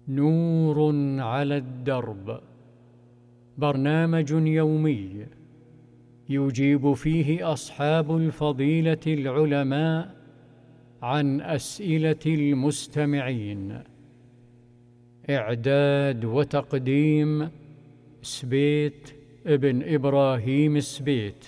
نور على الدرب، برنامج يومي يجيب فيه أصحاب الفضيلة العلماء عن أسئلة المستمعين. إعداد وتقديم سبيت ابن إبراهيم سبيت.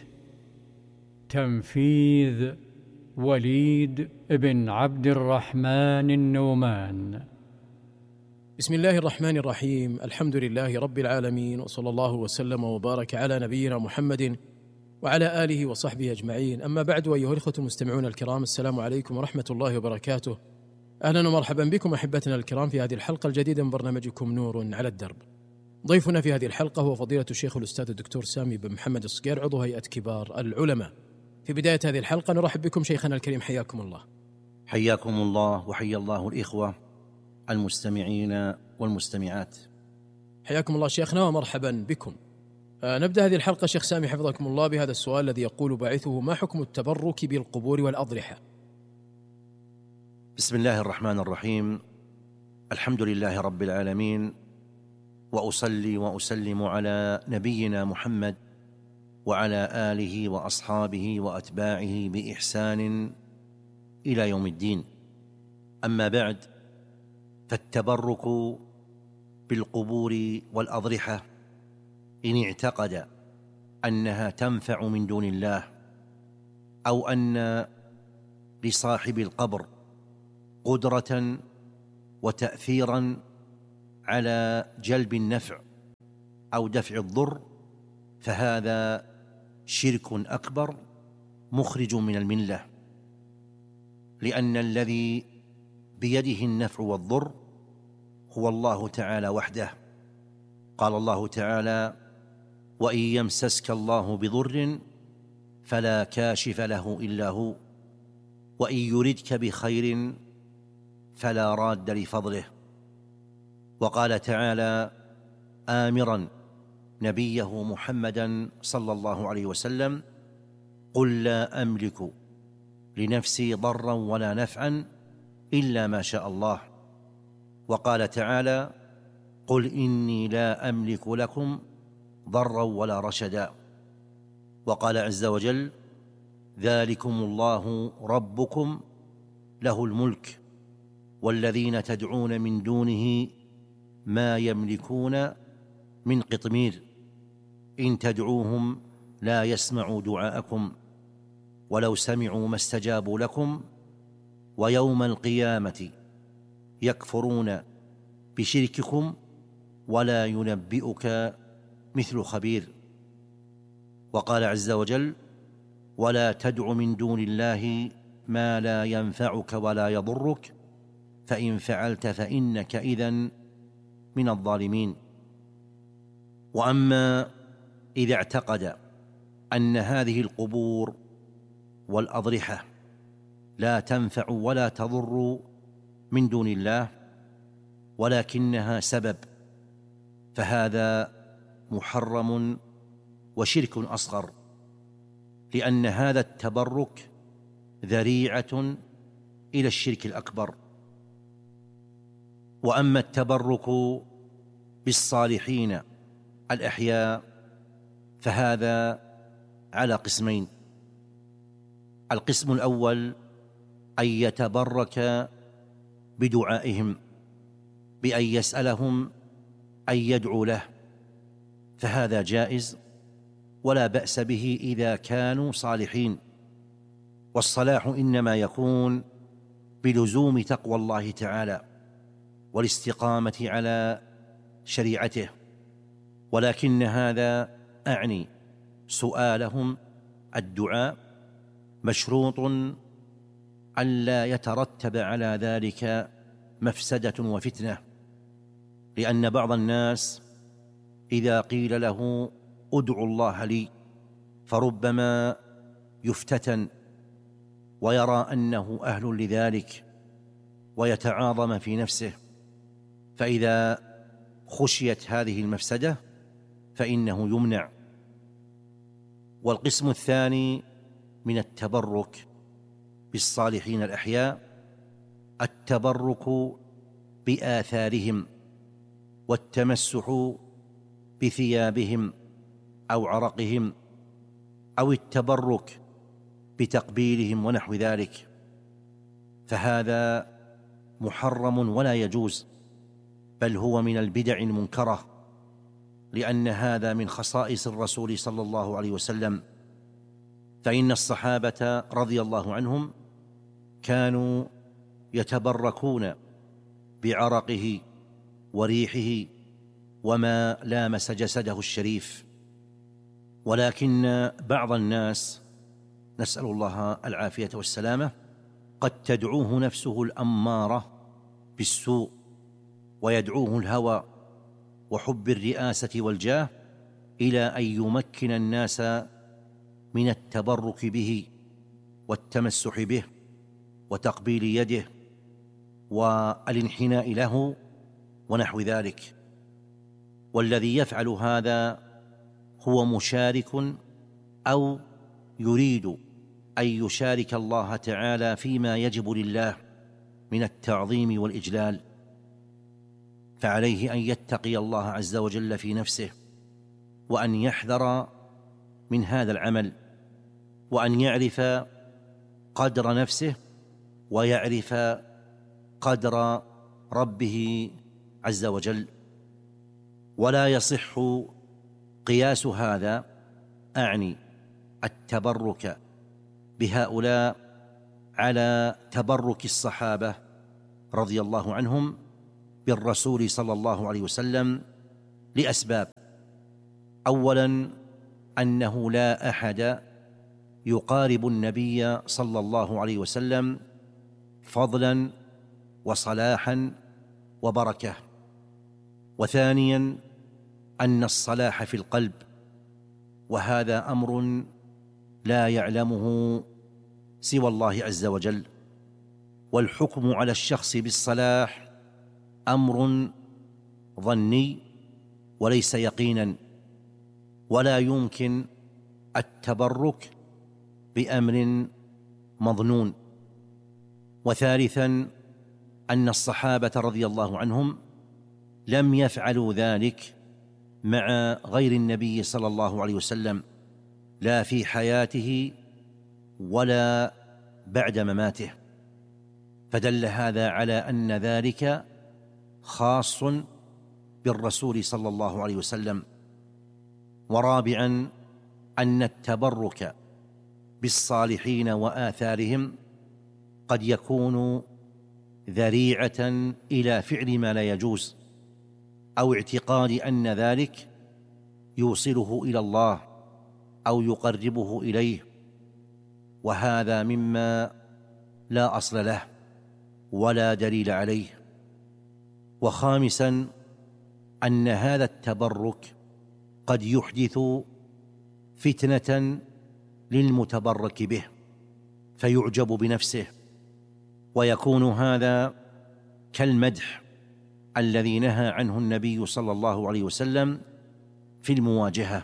تنفيذ وليد بن عبد الرحمن النومان. بسم الله الرحمن الرحيم. الحمد لله رب العالمين، وصلى الله وسلم وبارك على نبينا محمد وعلى آله وصحبه أجمعين. أما بعد، أيها الإخوة المستمعون الكرام، السلام عليكم ورحمة الله وبركاته. أهلا ومرحبا بكم أحبتنا الكرام في هذه الحلقة الجديدة من برنامجكم نور على الدرب. ضيفنا في هذه الحلقة هو فضيلة الشيخ الأستاذ الدكتور سامي بن محمد الصقير، عضو هيئة كبار العلماء. في بداية هذه الحلقة نرحب بكم شيخنا الكريم، حياكم الله. حياكم الله وحيا الله الإخوة المستمعين والمستمعات. حياكم الله شيخنا ومرحبا بكم. نبدأ هذه الحلقة شيخ سامي حفظكم الله بهذا السؤال الذي يقول باعثه: ما حكم التبرك بالقبور والأضرحة؟ بسم الله الرحمن الرحيم. الحمد لله رب العالمين، وأصلي وأسلم على نبينا محمد وعلى آله وأصحابه وأتباعه بإحسان إلى يوم الدين. أما بعد، فالتبرك بالقبور والأضرحة إن اعتقد أنها تنفع من دون الله، أو أن لصاحب القبر قدرة وتأثيرا على جلب النفع أو دفع الضر، فهذا شرك أكبر مخرج من الملة، لأن الذي بيده النفع والضر هو الله تعالى وحده. قال الله تعالى: وإن يمسسك الله بضر فلا كاشف له إلا هو، وإن يردك بخير فلا راد لفضله. وقال تعالى آمرا نبيه محمدا صلى الله عليه وسلم: قل لا أملك لنفسي ضرا ولا نفعا إلا ما شاء الله. وقال تعالى: قل إني لا أملك لكم ضرا ولا رشدا. وقال عز وجل: ذلكم الله ربكم له الملك والذين تدعون من دونه ما يملكون من قطمير إن تدعوهم لا يسمعوا دعاءكم ولو سمعوا ما استجابوا لكم ويوم القيامة يكفرون بشرككم ولا ينبئك مثل خبير. وقال عز وجل: ولا تدع من دون الله ما لا ينفعك ولا يضرك فإن فعلت فإنك إذن من الظالمين. وأما إذا اعتقد أن هذه القبور والأضرحة لا تنفع ولا تضر من دون الله ولكنها سبب، فهذا محرم وشرك أصغر، لأن هذا التبرك ذريعة إلى الشرك الأكبر. وأما التبرك بالصالحين الأحياء فهذا على قسمين: القسم الأول أن يتبرك بدعائهم، بأن يسألهم أن يدعو له، فهذا جائز ولا بأس به إذا كانوا صالحين. والصلاح إنما يكون بلزوم تقوى الله تعالى والاستقامة على شريعته، ولكن هذا أعني سؤالهم الدعاء مشروط أن لا يترتب على ذلك مفسدة وفتنة، لأن بعض الناس إذا قيل له ادعوا الله لي فربما يفتتن ويرى أنه أهل لذلك ويتعاظم في نفسه، فإذا خشيت هذه المفسدة فإنه يمنع. والقسم الثاني من التبرك بالصالحين الأحياء التبرك بآثارهم والتمسح بثيابهم أو عرقهم أو التبرك بتقبيلهم ونحو ذلك، فهذا محرم ولا يجوز، بل هو من البدع المنكرة، لأن هذا من خصائص الرسول صلى الله عليه وسلم. فإن الصحابة رضي الله عنهم كانوا يتبركون بعرقه وريحه وما لامس جسده الشريف، ولكن بعض الناس، نسأل الله العافية والسلامة، قد تدعوه نفسه الأمارة بالسوء ويدعوه الهوى وحب الرئاسة والجاه إلى أن يمكن الناس من التبرك به والتمسح به وتقبيل يده والانحناء له ونحو ذلك. والذي يفعل هذا هو مشارك أو يريد أن يشارك الله تعالى فيما يجب لله من التعظيم والإجلال، فعليه أن يتقي الله عز وجل في نفسه، وأن يحذر من هذا العمل، وأن يعرف قدر نفسه ويعرف قدر ربه عز وجل. ولا يصح قياس هذا، أعني التبرك بهؤلاء، على تبرك الصحابة رضي الله عنهم بالرسول صلى الله عليه وسلم لأسباب. أولا، أنه لا أحد يقارب النبي صلى الله عليه وسلم فضلا وصلاحا وبركة. وثانيا، أن الصلاح في القلب، وهذا أمر لا يعلمه سوى الله عز وجل، والحكم على الشخص بالصلاح أمر ظني وليس يقينا، ولا يمكن التبرك بأمر مظنون. وثالثا، أن الصحابة رضي الله عنهم لم يفعلوا ذلك مع غير النبي صلى الله عليه وسلم، لا في حياته ولا بعد مماته، فدل هذا على أن ذلك خاص بالرسول صلى الله عليه وسلم. ورابعا، أن التبرك بالصالحين وآثارهم قد يكون ذريعة إلى فعل ما لا يجوز، أو اعتقاد أن ذلك يوصله إلى الله أو يقربه إليه، وهذا مما لا أصل له ولا دليل عليه. وخامسا، أن هذا التبرك قد يحدث فتنة للمتبرك به فيعجب بنفسه، ويكون هذا كالمدح الذي نهى عنه النبي صلى الله عليه وسلم في المواجهة.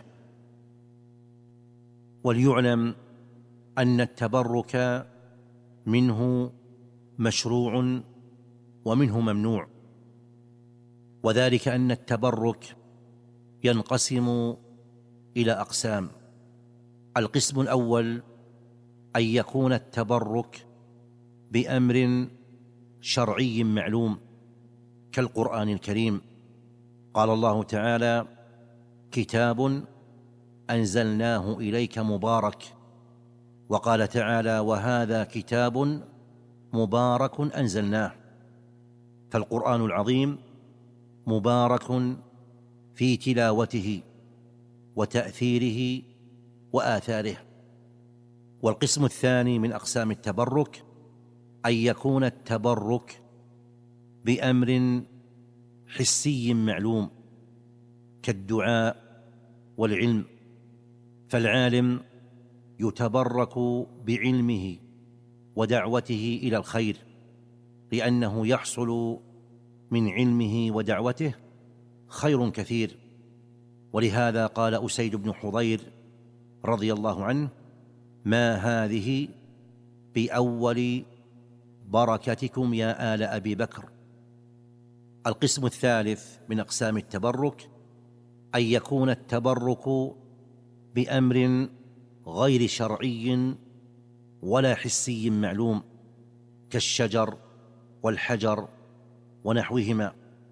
وليعلم أن التبرك منه مشروع ومنه ممنوع، وذلك أن التبرك ينقسم إلى أقسام. القسم الأول أن يكون التبرك بأمر شرعي معلوم كالقرآن الكريم، قال الله تعالى: كتاب أنزلناه إليك مبارك، وقال تعالى: وهذا كتاب مبارك أنزلناه. فالقرآن العظيم مبارك في تلاوته وتأثيره وآثاره. والقسم الثاني من أقسام التبرك أن يكون التبرك بأمر حسي معلوم كالدعاء والعلم، فالعالم يتبرك بعلمه ودعوته إلى الخير، لأنه يحصل من علمه ودعوته خير كثير. ولهذا قال أسيد بن حضير رضي الله عنه: ما هذه بأول بركتكم يا آل أبي بكر، القسم الثالث من أقسام التبرك أن يكون التبرك بأمر غير شرعي ولا حسي معلوم كالشجر والحجر ونحوهما،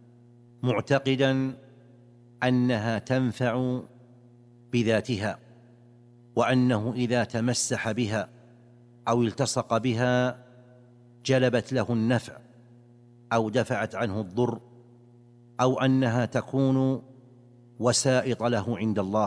معتقدا أنها تنفع بذاتها، وأنه إذا تمسح بها أو التصق بها جلبت له النفع أو دفعت عنه الضر، أو أنها تكون وسائط له عند الله،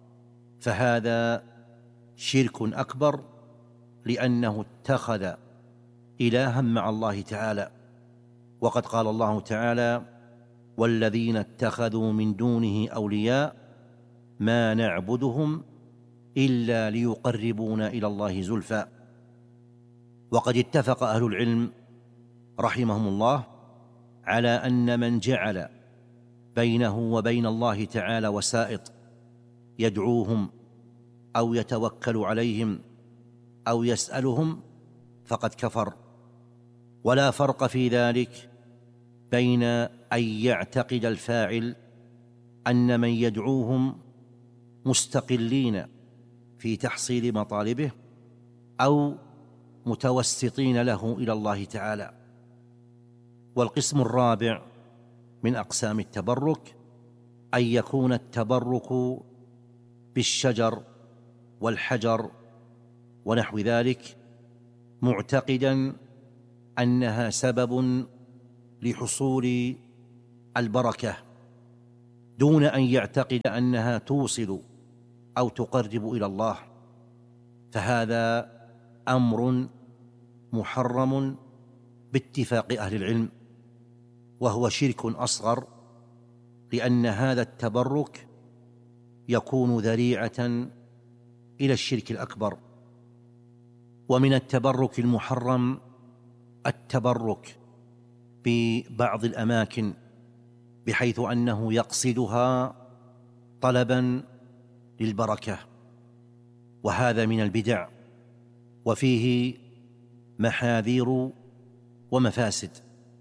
فهذا شرك أكبر، لأنه اتخذ إلها مع الله تعالى. وقد قال الله تعالى: والذين اتخذوا من دونه أولياء ما نعبدهم إلا ليقربونا إلى الله زلفى. وقد اتفق أهل العلم رحمهم الله على أن من جعل بينه وبين الله تعالى وسائط يدعوهم أو يتوكل عليهم أو يسألهم فقد كفر، ولا فرق في ذلك بين أن يعتقد الفاعل أن من يدعوهم مستقلين في تحصيل مطالبه أو متوسطين له إلى الله تعالى. والقسم الرابع من أقسام التبرك أن يكون التبرك بالشجر والحجر ونحو ذلك، معتقدا أنها سبب لحصول البركة، دون أن يعتقد أنها توصل أو تقرب إلى الله، فهذا أمر محرم باتفاق أهل العلم، وهو شرك أصغر، لأن هذا التبرك يكون ذريعة إلى الشرك الأكبر. ومن التبرك المحرم التبرك ببعض الأماكن بحيث أنه يقصدها طلبا للبركة، وهذا من البدع، وفيه محاذير ومفاسد.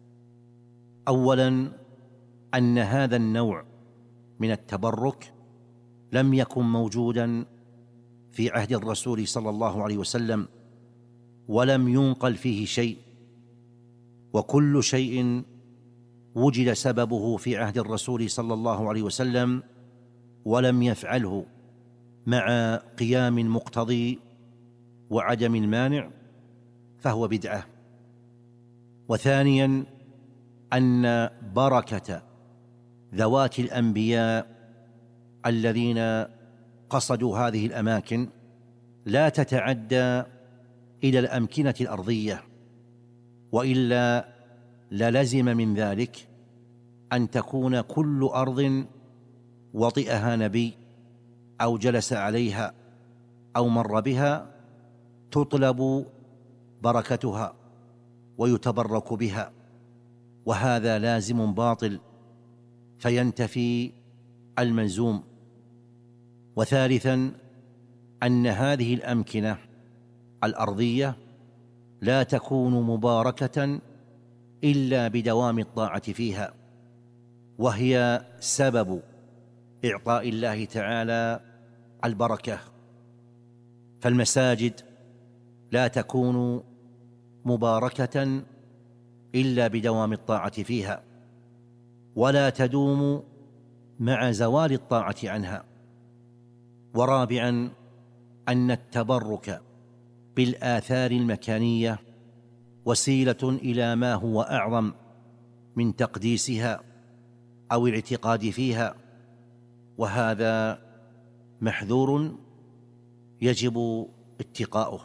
أولا، أن هذا النوع من التبرك لم يكن موجودا في عهد الرسول صلى الله عليه وسلم، ولم ينقل فيه شيء، وكل شيء وجد سببه في عهد الرسول صلى الله عليه وسلم ولم يفعله مع قيام المقتضي وعدم المانع فهو بدعة. وثانيا، أن بركة ذوات الأنبياء الذين قصدوا هذه الأماكن لا تتعدى إلى الأمكنة الأرضية، وإلا للزم من ذلك أن تكون كل أرض وطئها نبي أو جلس عليها أو مر بها تطلب بركتها ويتبرك بها، وهذا لازم باطل فينتفي الملزوم. وثالثا، أن هذه الأمكنة الأرضية لا تكون مباركة إلا بدوام الطاعة فيها، وهي سبب إعطاء الله تعالى البركة، فالمساجد لا تكون مباركة إلا بدوام الطاعة فيها، ولا تدوم مع زوال الطاعة عنها. ورابعا، أن التبرك بالآثار المكانية وسيلة إلى ما هو أعظم من تقديسها أو الاعتقاد فيها، وهذا محذور يجب اتقاؤه.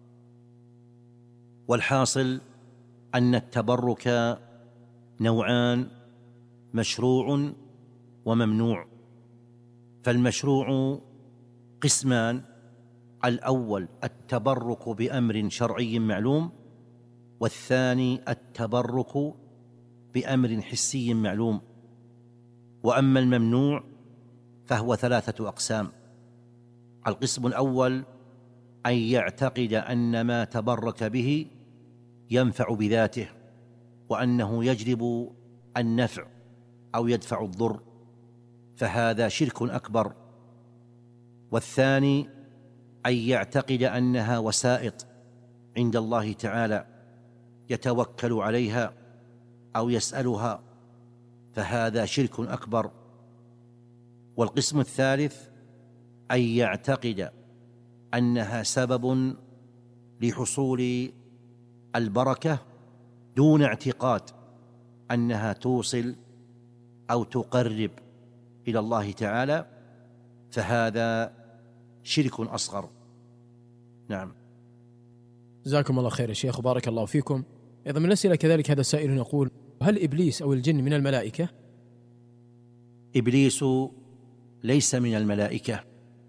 والحاصل أن التبرك نوعان: مشروع وممنوع. فالمشروع قسمان: الأول التبرك بأمر شرعي معلوم، والثاني التبرك بأمر حسي معلوم. وأما الممنوع فهو 3 أقسام: القسم الأول أن يعتقد أن ما تبرك به ينفع بذاته، وأنه يجلب النفع أو يدفع الضر، فهذا شرك أكبر. والثاني أن يعتقد أنها وسائط عند الله تعالى يتوكل عليها أو يسألها، فهذا شرك أكبر. والقسم الثالث أن يعتقد أنها سبب لحصول البركة دون اعتقاد أنها توصل أو تقرب إلى الله تعالى، فهذا شرك أصغر. نعم. جزاكم الله خير يا شيخ وبارك الله فيكم. أيضا من الأسئلة كذلك هذا سائل يقول: هل إبليس أو الجن من الملائكة؟ إبليس ليس من الملائكة،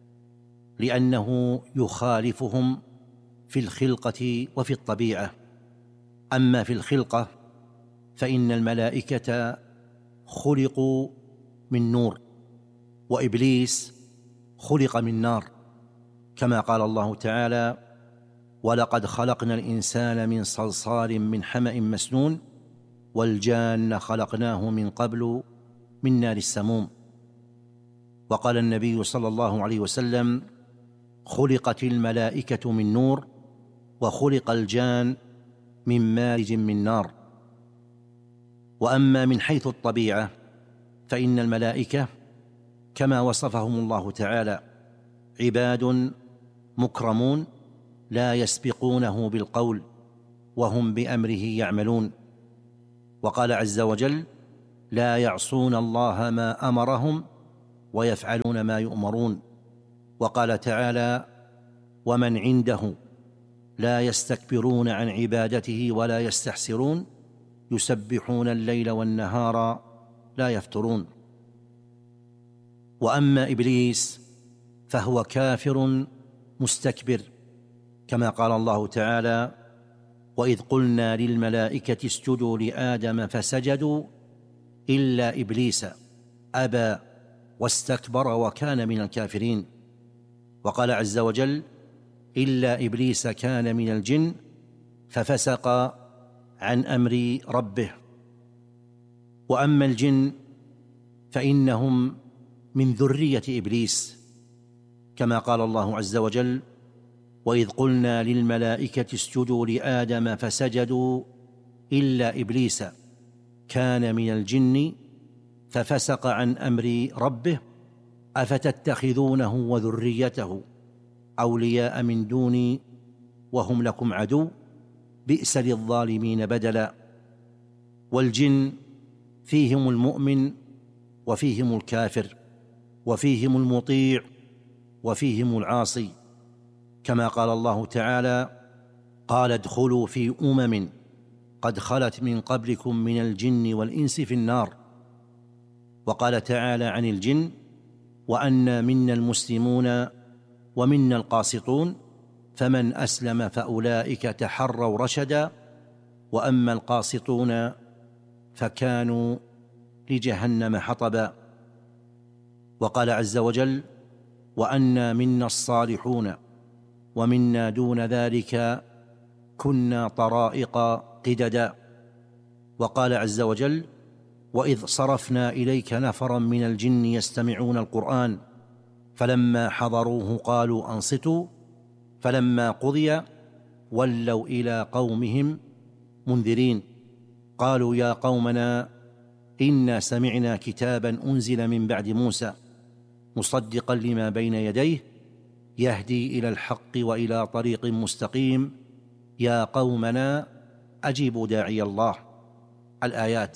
لأنه يخالفهم في الخلقة وفي الطبيعة. أما في الخلقة فإن الملائكة خلقوا من نور، وإبليس خلق من نار، كما قال الله تعالى: ولقد خلقنا الإنسان من صلصال من حمأ مسنون والجان خلقناه من قبل من نار السموم. وقال النبي صلى الله عليه وسلم: خلقت الملائكة من نور وخلق الجان من مارج من نار. وأما من حيث الطبيعة فإن الملائكة كما وصفهم الله تعالى عباد مكرمون لا يسبقونه بالقول وهم بأمره يعملون. وقال عز وجل: لا يعصون الله ما أمرهم ويفعلون ما يؤمرون. وقال تعالى: ومن عنده لا يستكبرون عن عبادته ولا يستحسرون يسبحون الليل والنهار لا يفترون. وأما إبليس فهو كافر مستكبر، كما قال الله تعالى: وإذ قلنا للملائكة اسجدوا لآدم فسجدوا إلا إبليس أبى واستكبر وكان من الكافرين. وقال عز وجل: إلا إبليس كان من الجن ففسق عن أمر ربه. وأما الجن فإنهم من ذرية إبليس، كما قال الله عز وجل: وإذ قلنا للملائكة اسجدوا لآدم فسجدوا إلا إبليس كان من الجن ففسق عن أمر ربه أفتتخذونه وذريته أولياء من دوني وهم لكم عدو بئس للظالمين بدلا. والجن فيهم المؤمن وفيهم الكافر وفيهم المطيع وفيهم العاصي، كما قال الله تعالى: قال ادخلوا في أمم قد خلت من قبلكم من الجن والإنس في النار. وقال تعالى عن الجن: وأنا منا المسلمون ومنا القاسطون فمن أسلم فأولئك تحروا رشدا وأما القاسطون فكانوا لجهنم حطبا. وقال عز وجل: وأنا منا الصالحون ومنا دون ذلك كنا طرائق قددا. وقال عز وجل: وإذ صرفنا إليك نفرا من الجن يستمعون القرآن فلما حضروه قالوا أنصتوا فلما قضي ولوا إلى قومهم منذرين قالوا يا قومنا إنا سمعنا كتابا أنزل من بعد موسى مصدقا لما بين يديه يهدي إلى الحق وإلى طريق مستقيم يا قومنا أجيبوا داعي الله. الآيات.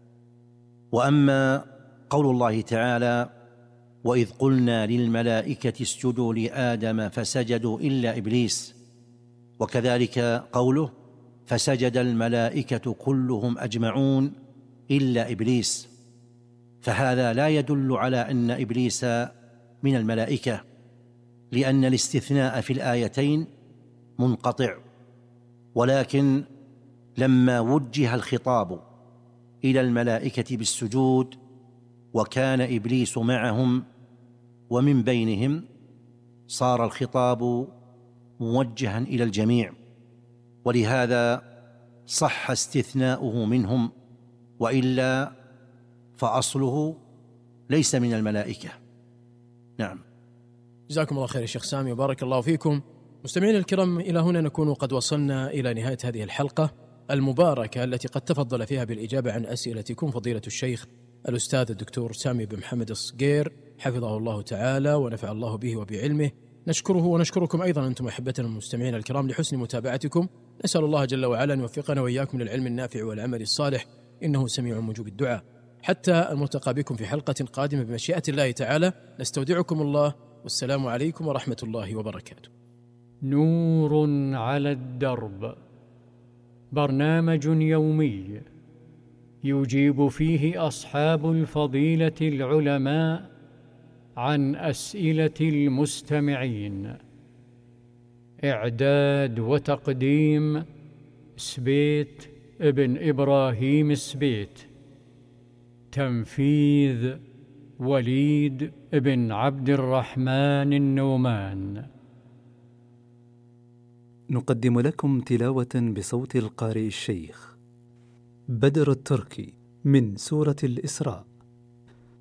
وأما قول الله تعالى: وإذ قلنا للملائكة اسجدوا لآدم فسجدوا إلا إبليس، وكذلك قوله: فسجد الملائكة كلهم أجمعون إلا إبليس، فهذا لا يدل على أن إبليس من الملائكة، لأن الاستثناء في الآيتين منقطع. ولكن لما وجه الخطاب إلى الملائكة بالسجود وكان إبليس معهم ومن بينهم صار الخطاب موجها إلى الجميع، ولهذا صح استثناؤه منهم وإلا فأصله ليس من الملائكة. نعم. جزاكم الله خير يا شيخ سامي وبارك الله فيكم. مستمعينا الكرام، إلى هنا نكون قد وصلنا إلى نهاية هذه الحلقة المباركة التي قد تفضل فيها بالإجابة عن أسئلتكم فضيلة الشيخ الأستاذ الدكتور سامي بن محمد الصقير حفظه الله تعالى ونفع الله به وبعلمه. نشكره ونشكركم أيضا أنتم أحبتنا المستمعين الكرام لحسن متابعتكم. نسأل الله جل وعلا أن يوفقنا وإياكم للعلم النافع والعمل الصالح، إنه سميع مجيب الدعاء. حتى الملتقى بكم في حلقة قادمة بمشيئة الله تعالى، نستودعكم الله، والسلام عليكم ورحمة الله وبركاته. نور على الدرب، برنامج يومي يجيب فيه أصحاب الفضيلة العلماء عن أسئلة المستمعين. إعداد وتقديم سبيت ابن إبراهيم سبيت. تنفيذ وليد ابن عبد الرحمن النومان. نقدم لكم تلاوة بصوت القارئ الشيخ بدر التركي من سورة الإسراء.